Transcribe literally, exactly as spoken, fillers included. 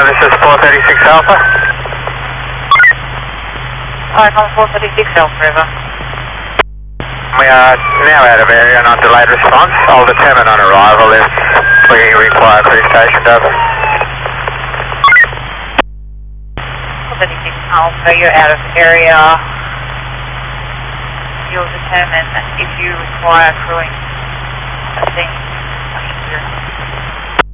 Uh, this is four thirty-six Alpha. Hi, I'm four thirty-six Alpha, River. We are now out of area and on delayed response. I'll determine on arrival if we require crew station, over. four thirty-six Alpha, you're out of area. You'll determine if you require crewing. I think.